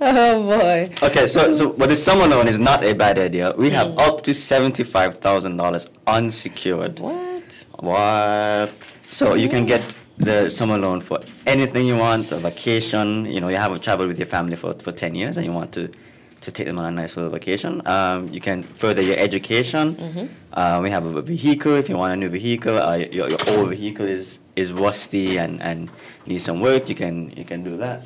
Oh boy. Okay, so but the summer loan is not a bad idea. We have up to $75,000 unsecured. What? So you can get the summer loan for anything you want, a vacation. You haven't traveled with your family for 10 years and you want to take them on a nice little vacation. You can further your education. We have a vehicle if you want a new vehicle. Your old vehicle is rusty and needs some work. You can do that.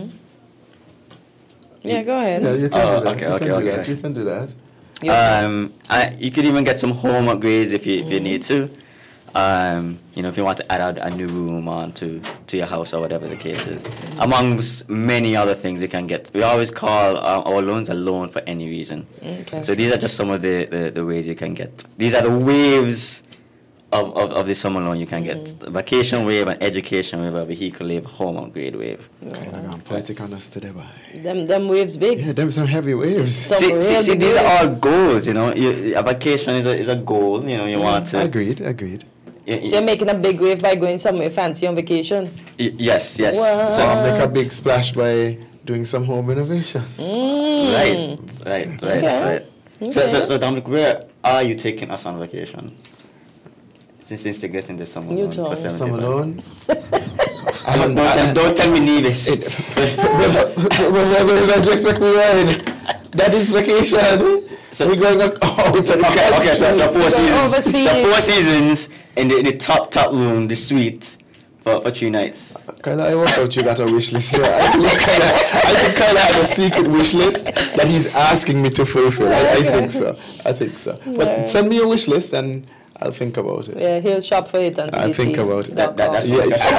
Yeah, go ahead. Yeah, you can do that. Okay. You can do that. You could even get some home upgrades if you need to. If you want to add a new room onto your house or whatever the case is. Amongst many other things you can get. We always call our loans a loan for any reason. Okay. So these are just some of the ways you can get. These are the waves of the summer loan you can get. A vacation wave, an education wave, a vehicle wave, home upgrade wave. I'm poetic on us today, boy. Them waves big. Yeah, them some heavy waves. See, these are all goals, a vacation is a goal, you want to... Agreed. So you're making a big wave by going somewhere fancy on vacation? Yes. What? So I'll make a big splash by doing some home renovation. Right. Okay. So Dominic, where are you taking us on vacation? Since you're getting the summer loan for $75,000. Summer loan? Don't tell me Nevis. Where does you expect me going? That is vacation. So we're going out to the country. Okay, so 4 seasons. Overseas. So 4 seasons in the top room, the suite for 3 nights. Kyla, I work out you got a wish list. Yeah, I think Kyla has a secret wish list that he's asking me to fulfill. I think so. But send me a wish list and I'll think about it. Yeah, he'll shop for it until I'll think about it. That's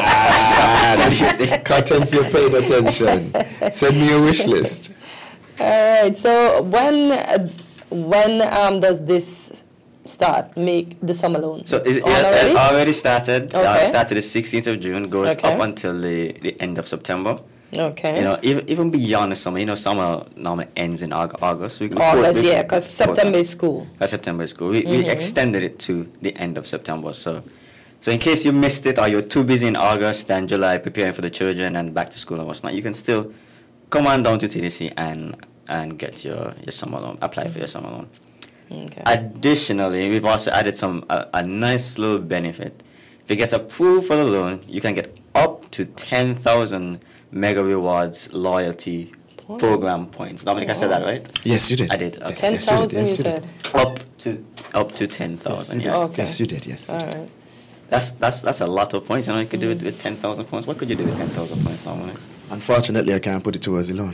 Contents, you're paying attention. Send me a wish list. All right. So when does this start? Make the summer loan? So it already started. It started the 16th of June. Goes up until the end of September. Okay. Even beyond the summer. Summer normally ends in August. Because September is school. September is school. We extended it to the end of September. So in case you missed it or you're too busy in August and July preparing for the children and back to school and whatnot, you can still come on down to TDC and get your summer loan. Apply for your summer loan. Okay. Additionally, we've also added a nice little benefit. If you get approved for the loan, you can get up to 10,000 Mega Rewards loyalty program points. Dominic, I said that right? Yes, you did. I did. Okay. 10,000 you said? Up to 10,000. Yes, Okay. Yes, you did. Yes. All right. That's a lot of points. You could do it with 10,000 points. What could you do with 10,000 points, Dominic? Unfortunately, I can't put it towards the loan.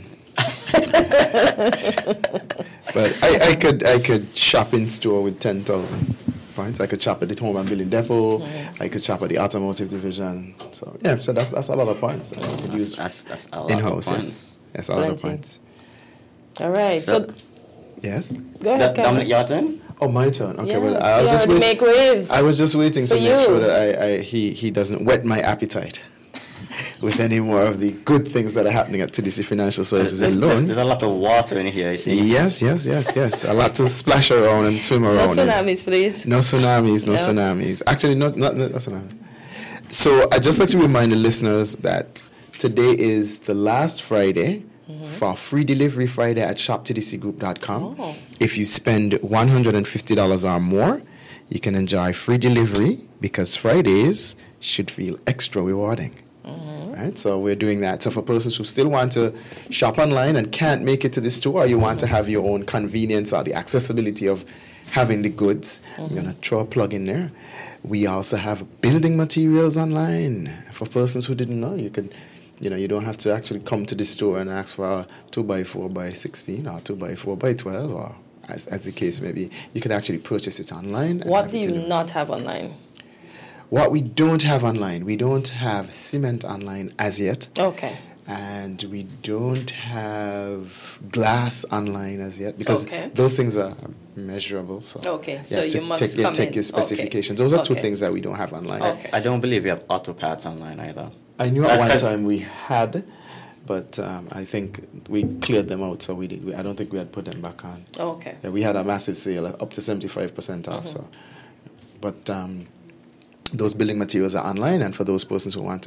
But I could shop in store with 10,000 points. I could shop at the Home and Building Depot. I could shop at the Automotive Division. So that's a lot of points. I could use That's a lot in-house. of points. Yes, a lot of points. All right. So yes. go ahead, Dominic, your turn. Oh, my turn. Okay. Yes, Well, I was just waiting. Make waves. I was just waiting to For make you. sure that he doesn't whet my appetite with any more of the good things that are happening at TDC Financial Services and Loan. There's a lot of water in here, you see. Yes. A lot to splash around and swim around. No tsunamis, please. No tsunamis. Actually, not tsunamis. So I'd just like to remind the listeners that today is the last Friday for Free Delivery Friday at shoptdcgroup.com. Oh. If you spend $150 or more, you can enjoy free delivery because Fridays should feel extra rewarding. Right? So we're doing that. So for persons who still want to shop online and can't make it to the store, or you want to have your own convenience or the accessibility of having the goods, I'm going to throw a plug in there. We also have building materials online. For persons who didn't know, you can, you don't have to actually come to the store and ask for a 2x4x16 or 2x4x12 or as the case may be. You can actually purchase it online. What do you not have online? What we don't have online, we don't have cement online as yet. Okay. And we don't have glass online as yet because Okay. those things are measurable. So Okay, so you must take your specifications. Those are two things that we don't have online. Okay. I don't believe we have auto pads online either. I knew at one time we had, but I think we cleared them out. So we did. I don't think we had put them back on. Okay. Yeah, we had a massive sale, up to 75% off. So, but those building materials are online, and for those persons who want to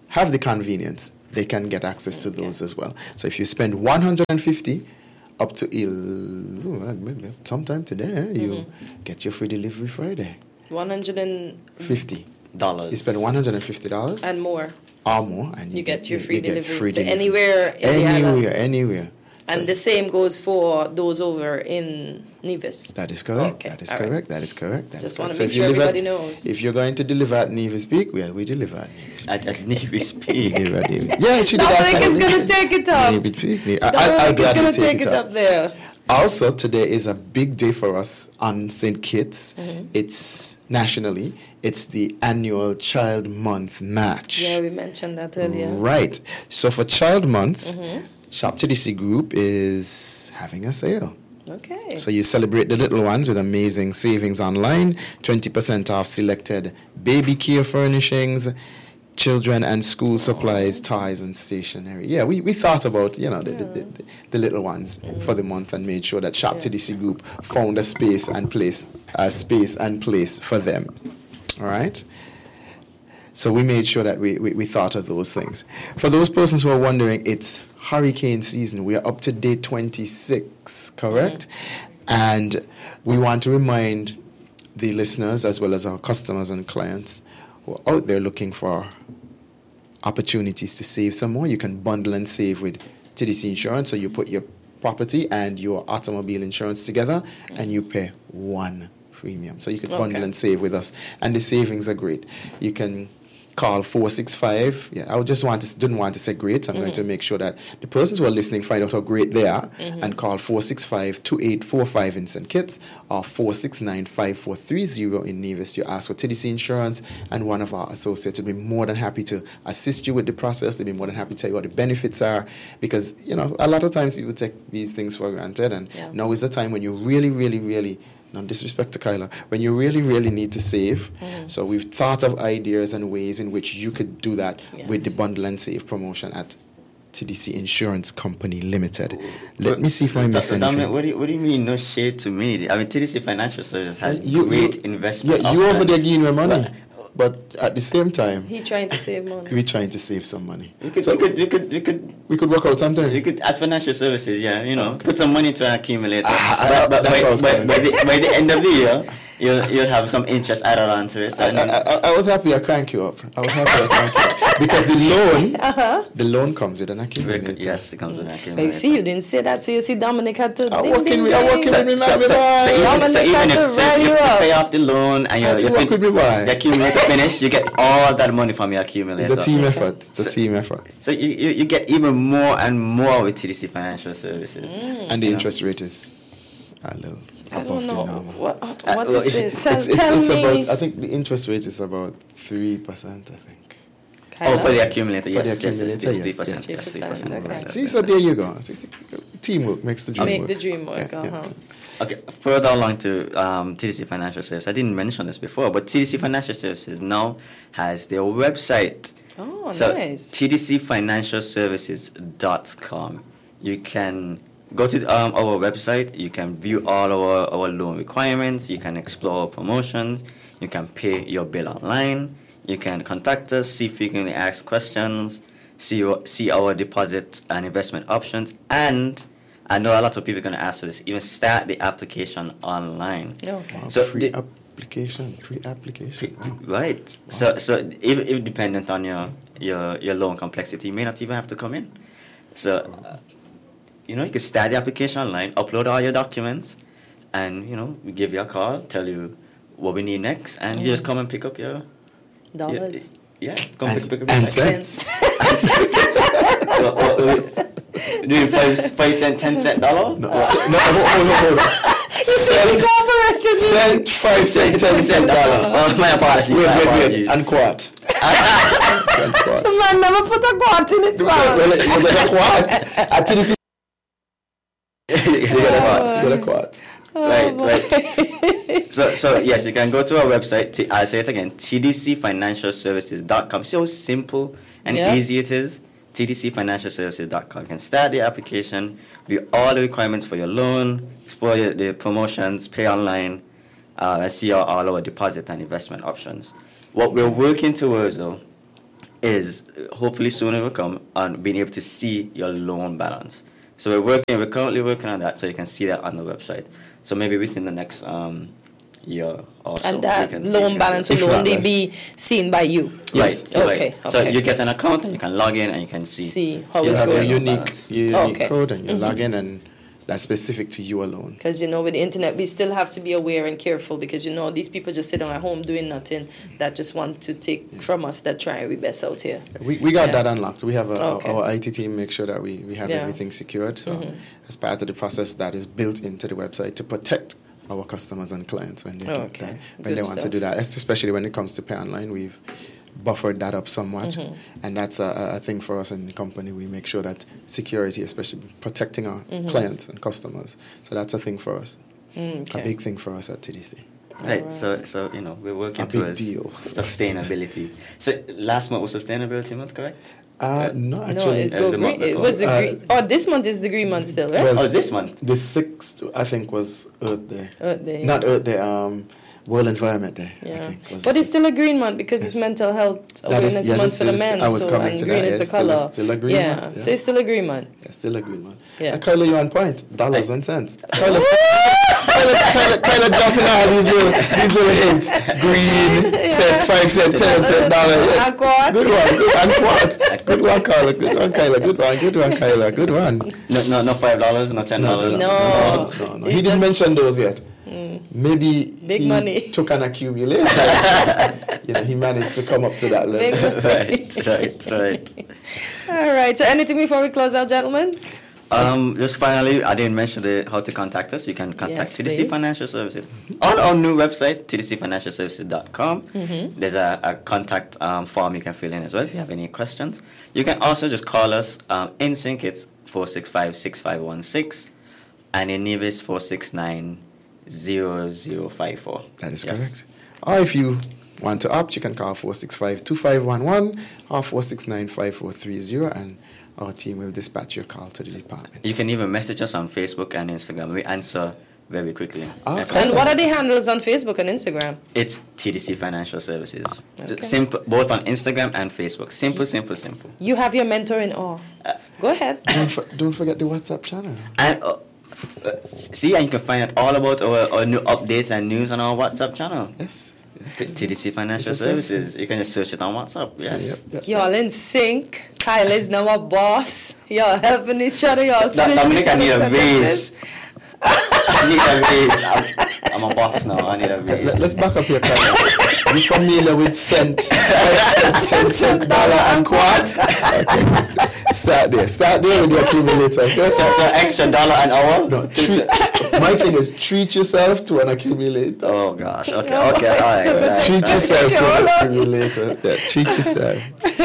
have the convenience, they can get access to those as well. So if you spend 150 up to sometime today, you get your free delivery Friday. 150 dollars. You spend $150 and more. Or more, and You get your free you get delivery free to delivery. anywhere in the island. Anywhere. And So the same goes for those over in Nevis. that is correct. Okay, That is all correct. right. That is correct. That is Just correct. want So to if make you sure live everybody at, knows. if you're going to deliver at Nevis Peak, well, we deliver at Nevis Peak. At Nevis We Peak. deliver at Nevis. Yeah, she did ask Dominic me. is going to take it up. Nevis Peak. I'll Dominic is gladly going to take it up. up there. Also, today is a big day for us on St. Kitts. It's nationally. It's the annual Child Month match. Yeah, we mentioned that earlier. Right. So for Child Month, Shop TDC Group is having a sale. Okay. So you celebrate the little ones with amazing savings online, 20% off selected baby care furnishings, children and school supplies, toys and stationery. Yeah, we thought about, the little ones for the month and made sure that Shop TDC Group found a space and place for them. All right? So we made sure that we thought of those things. For those persons who are wondering, it's hurricane season. We are up to day 26, correct? And we want to remind the listeners as well as our customers and clients who are out there looking for opportunities to save some more. You can bundle and save with TDC Insurance. So you put your property and your automobile insurance together and you pay one premium. So you could bundle and save with us. And the savings are great. You can call 465. Yeah, I didn't want to say great. So I'm going to make sure that the persons who are listening find out how great they are and call 465-2845 in St. Kitts or 469-5430 in Nevis. You ask for TDC Insurance and one of our associates will be more than happy to assist you with the process. They'll be more than happy to tell you what the benefits are because, a lot of times people take these things for granted and now is the time when you really, really, really no disrespect to Kyla, when you really, really need to save. So we've thought of ideas and ways in which you could do that with the Bundle and Save promotion at TDC Insurance Company Limited. Let me see if I miss anything. What do you mean no shade to me? I mean, TDC Financial Services has great investment. You over there giving your money. But at the same time, He trying to save money. we're trying to save some money. We could work out sometime. You could at financial services, put some money to an accumulator. That's what I was by the end of the year, you'll have some interest added onto it. I was happy I crank you up. Because the loan comes with an accumulator. Yes, it comes with an accumulator. See, you didn't say that, so you see Dominic had to... I'm working with me, So even if you pay off the loan and to work with me, boy. the accumulator finish, you get all that money from your accumulator. It's a team effort. So you get even more and more with TDC Financial Services. And the interest rate is low. I don't know. What well, is this? Tell It's me. about, I think the interest rate is about 3%, I think. Oh, for the accumulator, For the yes, accumulator, yes, yes, 3%. yes. 3%. Okay. See, so there you go. Teamwork makes the dream Make work. the dream work, Yeah. Okay, further along to TDC Financial Services. I didn't mention this before, but TDC Financial Services now has their website. Oh, So nice. tdcfinancialservices.com. You can go to our website. You can view all our loan requirements. You can explore promotions. You can pay your bill online. You can contact us, see if you can ask questions, see our deposit and investment options, and I know a lot of people are going to ask for this, even start the application online. Okay. Wow, So pre-application. Right. So if dependent on your loan complexity, you may not even have to come in. So, you can start the application online, upload all your documents, and, we give you a call, tell you what we need next, and you just come and pick up your... Dollars. Yeah, come pick up your and check. cents. Doing 5 cent, 10 cent dollar? No, hold on. Cent, 5 cent, 10 cent dollar. Oh, my apologies. Wait. And quart. And quart. The man never put a quart in his song. Well, you get a quart. At TDC, You you get a quart. Right. So yes, you can go to our website. I'll say it again: tdcfinancialservices.com. See how simple and easy it is. tdcfinancialservices.com. You can start the application, view all the requirements for your loan, explore the promotions, pay online, and see all our deposit and investment options. What we're working towards, though, is hopefully soon it will come on being able to see your loan balance. So we're currently working on that, so you can see that on the website. So maybe within the next year or so. And that loan balance will only be seen by you. Yes. Right. Okay. So you get an account and you can log in and you can See how You it's have a going. unique code and you log in, and that's specific to you alone. Because, with the internet, we still have to be aware and careful because, these people just sitting at home doing nothing that just want to take from us that try our best out here. We got that unlocked. We have Okay. our IT team make sure that we have Yeah. everything secured. So as part of the process, that is built into the website to protect our customers and clients when they do Okay. that, when Good they want to stuff. do that. Especially when it comes to pay online, we've buffered that up somewhat, and that's a thing for us in the company. We make sure that security, especially protecting our clients and customers, so that's a thing for us, a big thing for us at TDC. Right. So we're working A big towards deal. sustainability. So last month was Sustainability Month, correct? No, actually, It was a green. This month is the green month still, right? well, This month. the 6th, I think, was Earth Day. Earth Day. Not Earth Day, World Environment Day, I Yeah. think. was But the it's still 6th. a green month because it's Yes. mental health That is- awareness yeah, month that's for the still- men. I was coming and to green that, is the yes, still a- color. still a green yeah. month, yeah. So it's still a green month. Yeah, still a green one. Yeah. And Kyla, you on point. Dollars and cents. Kyla dropping all these little hints. Green, cent, 5 cent, 10 cent, dollar. Yeah. And quart. Good one. And quart. Good one, Kyla. Good one, Kyla. Good one, Kyla. Good one. No $5, no $10. No. No. He didn't mention those yet. Maybe Big he money. took an accumulator. He managed to come up to that level. Big Right. All right. So anything before we close out, gentlemen? Just finally, I didn't mention how to contact us. You can contact Yes, TDC please. Financial Services on our new website, tdcfinancialservices.com. There's a contact form you can fill in as well if you have any questions. You can also just call us in Sync. It's 465-6516, and in Nevis 469-0054. That is Yes. correct. Or if you want to opt, you can call 465-2511 or 469-5430, and our team will dispatch your call to the department. You can even message us on Facebook and Instagram. We answer very quickly. Okay. And what are the handles on Facebook and Instagram? It's TDC Financial Services. Okay. Simple, both on Instagram and Facebook. Simple. You have your mentor in awe. Go ahead. Don't forget the WhatsApp channel. And see, and you can find out all about our new updates and news on our WhatsApp channel. Yes. TDC Financial Financial Services. Services. You can just search it on WhatsApp. Yes. Yep. Y'all in sync. Kyle is now a boss. Y'all helping each other. Y'all finishing Dominic, each I need other's a raise. sentences. I need a raise. I'm a boss now. I need a raise. Let's back up here, Kyle. You familiar with cent, 5 cent, 10 cent, dollar, and quart? Okay. Start there with the accumulator. Okay? So extra $1 an hour? No, my thing is treat yourself to an accumulator. Oh gosh. Okay. Oh, All right. so to right, Treat right. yourself to Hold an on. accumulator. Yeah, treat yourself.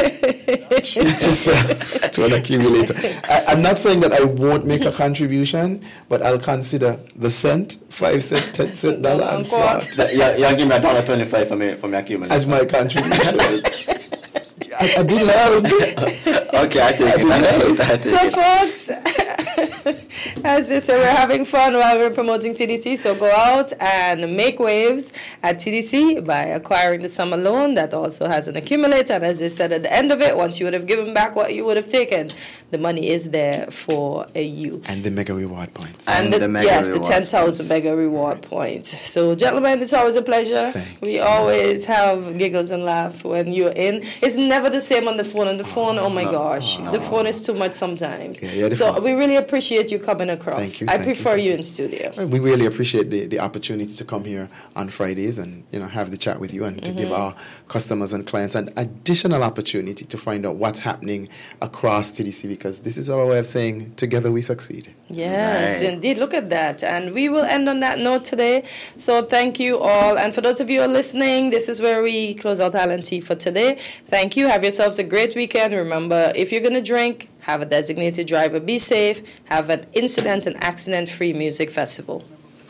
Treat yourself to an accumulator. I'm not saying that I won't make a contribution, but I'll consider the cent, 5 cent, 10 cent, dollar, and quart So you'll give me $1.25 from your accumulation. as my contribution. I did learn. Okay, I take it. So, folks, as they say, we're having fun while we're promoting TDC. So go out and make waves at TDC by acquiring the summer loan that also has an accumulator. And as they said, at the end of it, once you would have given back what you would have taken, the money is there for you. And the mega reward points. And the mega yes, the rewards 10,000 mega reward points. So, gentlemen, it's always a pleasure. Thank We always have giggles and laugh when you're in. It's never the same on the phone. On the phone, oh my gosh, the phone is too much sometimes. Yeah, the So phone. we really appreciate you coming across. Thank you, I thank you, prefer thank you in studio. We really appreciate the opportunity to come here on Fridays and have the chat with you and to give our customers and clients an additional opportunity to find out what's happening across TDC, because this is our way of saying together we succeed. Yes, Right. indeed. Look at that. And we will end on that note today. So thank you all. And for those of you who are listening, this is where we close out Island Tea for today. Thank you. Have yourselves a great weekend. Remember, if you're going to drink, have a designated driver. Be safe. Have an incident and accident-free music festival.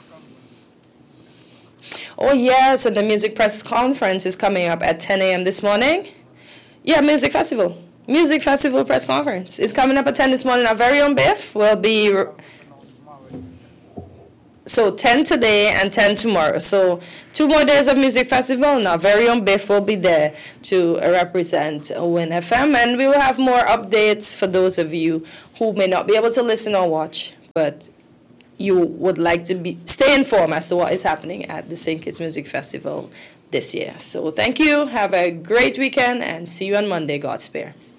Oh, yes, and the Music Press Conference is coming up at 10 a.m. this morning. Yeah, Music Festival. Music Festival Press Conference is coming up at 10 this morning. Our very own Biff will be... So 10 today and 10 tomorrow. So 2 more days of music festival. Now, very own Biff will be there to represent Win FM. And we will have more updates for those of you who may not be able to listen or watch, but you would like to stay informed as to what is happening at the St. Kitts Music Festival this year. So thank you. Have a great weekend and see you on Monday, God spare.